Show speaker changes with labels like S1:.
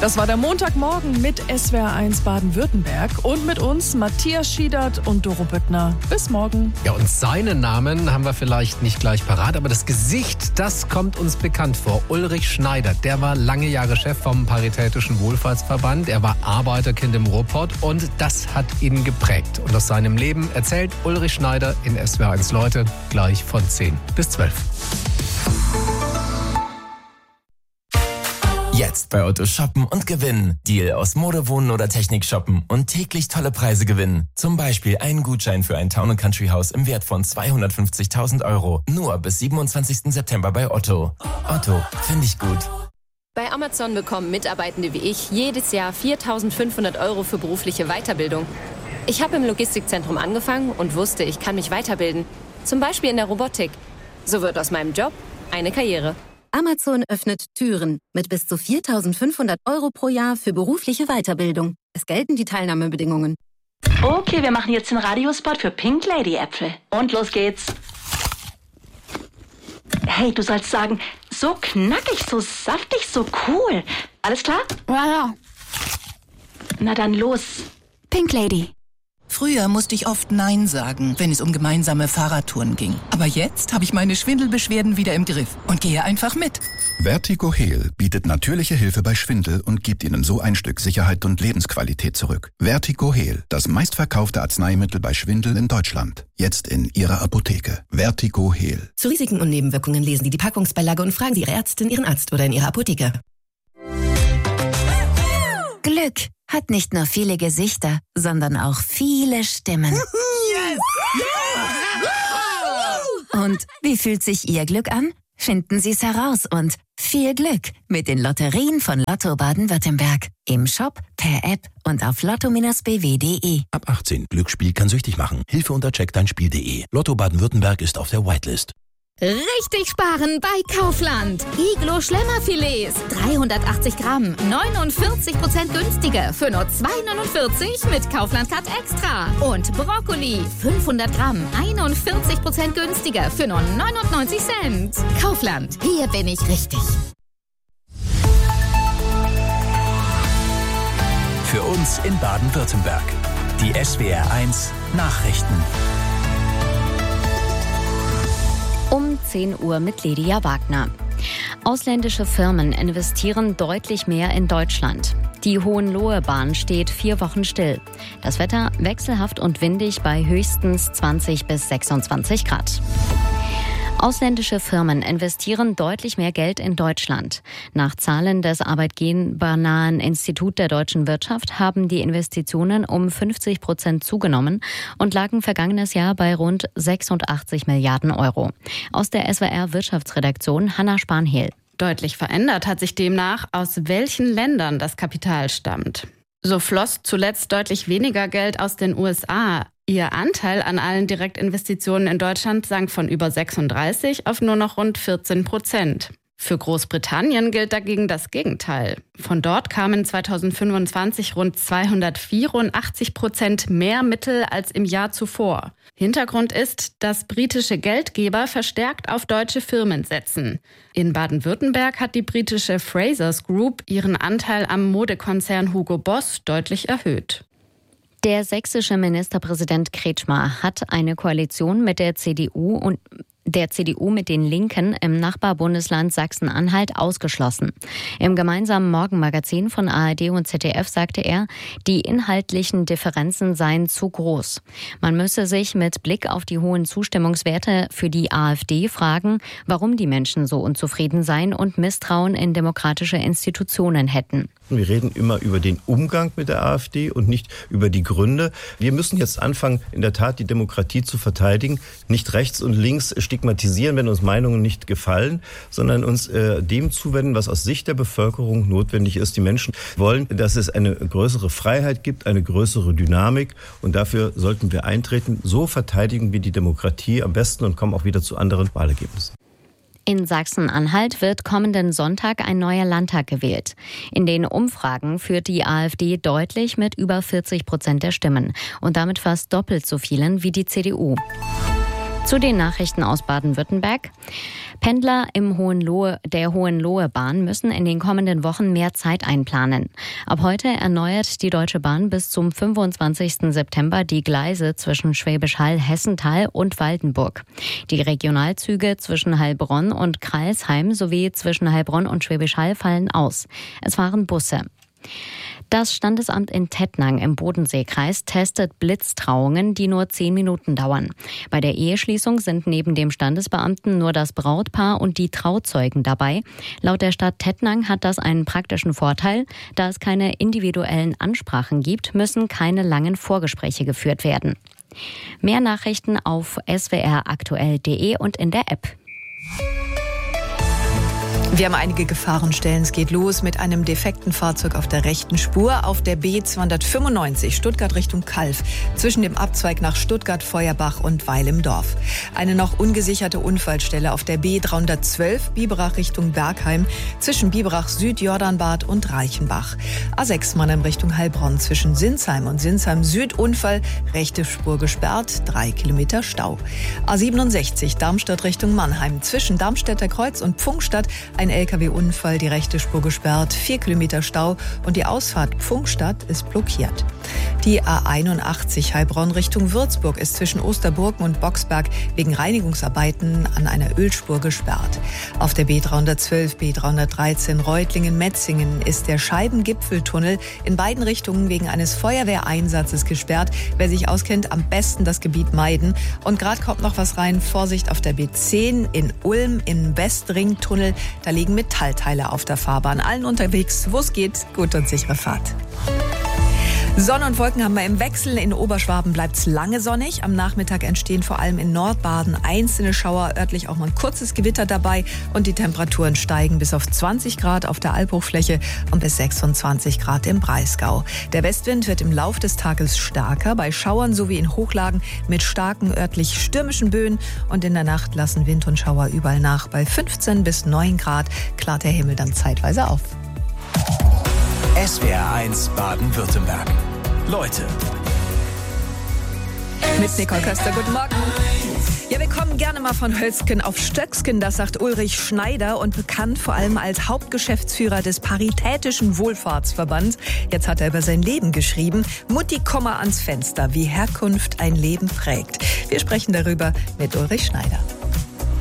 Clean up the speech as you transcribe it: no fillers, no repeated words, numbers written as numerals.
S1: Das war der Montagmorgen mit SWR1 Baden-Württemberg und mit uns Matthias Schiedert und Doro Büttner. Bis morgen.
S2: Ja, und seinen Namen haben wir vielleicht nicht gleich parat, aber das Gesicht, das kommt uns bekannt vor. Ulrich Schneider, der war lange Jahre Chef vom Paritätischen Wohlfahrtsverband. Er war Arbeiterkind im Ruhrpott und das hat ihn geprägt. Und aus seinem Leben erzählt Ulrich Schneider in SWR1 Leute gleich von 10 bis 12.
S3: Jetzt bei Otto shoppen und gewinnen. Deal aus Mode, Wohnen oder Technik shoppen und täglich tolle Preise gewinnen. Zum Beispiel einen Gutschein für ein Town & Country Haus im Wert von 250.000 Euro. Nur bis 27. September bei Otto. Otto, finde ich gut.
S4: Bei Amazon bekommen Mitarbeitende wie ich jedes Jahr 4.500 Euro für berufliche Weiterbildung. Ich habe im Logistikzentrum angefangen und wusste, ich kann mich weiterbilden. Zum Beispiel in der Robotik. So wird aus meinem Job eine Karriere.
S5: Amazon öffnet Türen mit bis zu 4.500 Euro pro Jahr für berufliche Weiterbildung. Es gelten die Teilnahmebedingungen.
S6: Okay, wir machen jetzt den Radiospot für Pink Lady Äpfel. Und los geht's. Hey, du sollst sagen, so knackig, so saftig, so cool. Alles klar?
S7: Ja.
S6: Na dann los.
S7: Pink Lady.
S8: Früher musste ich oft Nein sagen, wenn es um gemeinsame Fahrradtouren ging. Aber jetzt habe ich meine Schwindelbeschwerden wieder im Griff und gehe einfach mit.
S9: Vertigo Heal bietet natürliche Hilfe bei Schwindel und gibt Ihnen so ein Stück Sicherheit und Lebensqualität zurück. Vertigo Heal, das meistverkaufte Arzneimittel bei Schwindel in Deutschland. Jetzt in Ihrer Apotheke. Vertigo Heal.
S5: Zu Risiken und Nebenwirkungen lesen Sie die Packungsbeilage und fragen Sie Ihre Ärztin, Ihren Arzt oder in Ihrer Apotheke.
S7: Glück hat nicht nur viele Gesichter, sondern auch viele Stimmen.
S8: Yes!
S7: Yeah! Und wie fühlt sich Ihr Glück an? Finden Sie es heraus und viel Glück mit den Lotterien von Lotto Baden-Württemberg. Im Shop, per App und auf lotto-bw.de.
S10: Ab 18. Glücksspiel kann süchtig machen. Hilfe unter checkdeinspiel.de. Lotto Baden-Württemberg ist auf der Whitelist.
S11: Richtig sparen bei Kaufland. Iglo Schlemmerfilets, 380 Gramm, 49% günstiger für nur 2,49 mit Kaufland Card Extra. Und Brokkoli, 500 Gramm, 41% günstiger für nur 99 Cent. Kaufland, hier bin ich richtig.
S12: Für uns in Baden-Württemberg. Die SWR1 Nachrichten.
S13: Um 10 Uhr mit Lydia Wagner. Ausländische Firmen investieren deutlich mehr in Deutschland. Die Hohenlohe-Bahn steht 4 Wochen still. Das Wetter wechselhaft und windig bei höchstens 20 bis 26 Grad. Ausländische Firmen investieren deutlich mehr Geld in Deutschland. Nach Zahlen des arbeitgebernahen Institut der deutschen Wirtschaft haben die Investitionen um 50% zugenommen und lagen vergangenes Jahr bei rund 86 Milliarden Euro. Aus der SWR-Wirtschaftsredaktion Hanna Spanhehl.
S14: Deutlich verändert hat sich demnach, aus welchen Ländern das Kapital stammt. So floss zuletzt deutlich weniger Geld aus den USA. Ihr Anteil an allen Direktinvestitionen in Deutschland sank von über 36 auf nur noch rund 14%. Für Großbritannien gilt dagegen das Gegenteil. Von dort kamen 2025 rund 284% mehr Mittel als im Jahr zuvor. Hintergrund ist, dass britische Geldgeber verstärkt auf deutsche Firmen setzen. In Baden-Württemberg hat die britische Frasers Group ihren Anteil am Modekonzern Hugo Boss deutlich erhöht.
S13: Der sächsische Ministerpräsident Kretschmer hat eine Koalition mit der CDU mit den Linken im Nachbarbundesland Sachsen-Anhalt ausgeschlossen. Im gemeinsamen Morgenmagazin von ARD und ZDF sagte er, die inhaltlichen Differenzen seien zu groß. Man müsse sich mit Blick auf die hohen Zustimmungswerte für die AfD fragen, warum die Menschen so unzufrieden seien und Misstrauen in demokratische Institutionen hätten.
S15: Wir reden immer über den Umgang mit der AfD und nicht über die Gründe. Wir müssen jetzt anfangen, in der Tat die Demokratie zu verteidigen, nicht rechts und links stigmatisieren, wenn uns Meinungen nicht gefallen, sondern uns dem zuwenden, was aus Sicht der Bevölkerung notwendig ist. Die Menschen wollen, dass es eine größere Freiheit gibt, eine größere Dynamik und dafür sollten wir eintreten. So verteidigen wir die Demokratie am besten und kommen auch wieder zu anderen Wahlergebnissen.
S13: In Sachsen-Anhalt wird kommenden Sonntag ein neuer Landtag gewählt. In den Umfragen führt die AfD deutlich mit über 40% der Stimmen und damit fast doppelt so vielen wie die CDU. Zu den Nachrichten aus Baden-Württemberg. Pendler der Hohenlohe-Bahn müssen in den kommenden Wochen mehr Zeit einplanen. Ab heute erneuert die Deutsche Bahn bis zum 25. September die Gleise zwischen Schwäbisch Hall, Hessenthal und Waldenburg. Die Regionalzüge zwischen Heilbronn und Crailsheim sowie zwischen Heilbronn und Schwäbisch Hall fallen aus. Es fahren Busse. Das Standesamt in Tettnang im Bodenseekreis testet Blitztrauungen, die nur 10 Minuten dauern. Bei der Eheschließung sind neben dem Standesbeamten nur das Brautpaar und die Trauzeugen dabei. Laut der Stadt Tettnang hat das einen praktischen Vorteil. Da es keine individuellen Ansprachen gibt, müssen keine langen Vorgespräche geführt werden. Mehr Nachrichten auf swraktuell.de und in der App.
S16: Wir haben einige Gefahrenstellen. Es geht los mit einem defekten Fahrzeug auf der rechten Spur auf der B295 Stuttgart Richtung Calw zwischen dem Abzweig nach Stuttgart, Feuerbach und Weil im Dorf. Eine noch ungesicherte Unfallstelle auf der B312 Biberach Richtung Bergheim zwischen Biberach Süd, Jordanbad und Reichenbach. A6 Mannheim Richtung Heilbronn zwischen Sinsheim und Sinsheim Süd Unfall, rechte Spur gesperrt, 3 Kilometer Stau. A67 Darmstadt Richtung Mannheim zwischen Darmstädter Kreuz und Pfungstadt ein LKW-Unfall, die rechte Spur gesperrt, 4 Kilometer Stau und die Ausfahrt Pfungstadt ist blockiert. Die A81 Heilbronn Richtung Würzburg ist zwischen Osterburgen und Boxberg wegen Reinigungsarbeiten an einer Ölspur gesperrt. Auf der B312, B313 Reutlingen-Metzingen ist der Scheibengipfeltunnel in beiden Richtungen wegen eines Feuerwehreinsatzes gesperrt. Wer sich auskennt, am besten das Gebiet meiden. Und gerade kommt noch was rein. Vorsicht auf der B10 in Ulm im Westringtunnel. Da liegen Metallteile auf der Fahrbahn. Allen unterwegs, wo es geht, gute und sichere Fahrt. Sonne und Wolken haben wir im Wechsel. In Oberschwaben bleibt es lange sonnig. Am Nachmittag entstehen vor allem in Nordbaden einzelne Schauer, örtlich auch mal ein kurzes Gewitter dabei. Und die Temperaturen steigen bis auf 20 Grad auf der Albhochfläche und bis 26 Grad im Breisgau. Der Westwind wird im Lauf des Tages stärker, bei Schauern sowie in Hochlagen mit starken örtlich stürmischen Böen. Und in der Nacht lassen Wind und Schauer überall nach. Bei 15 bis 9 Grad klart der Himmel dann zeitweise auf.
S12: SWR1 Baden-Württemberg. Leute.
S16: Mit Nicole Köster, guten Morgen. Ja, wir kommen gerne mal von Hölzgen auf Stöcksken, das sagt Ulrich Schneider und bekannt vor allem als Hauptgeschäftsführer des Paritätischen Wohlfahrtsverbands. Jetzt hat er über sein Leben geschrieben. Mutti, Komma ans Fenster, wie Herkunft ein Leben prägt. Wir sprechen darüber mit Ulrich Schneider.